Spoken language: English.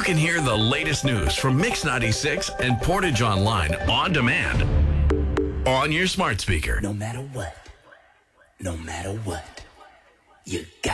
can hear the latest news from Mix 96 and Portage Online on demand on your smart speaker. No matter what, you got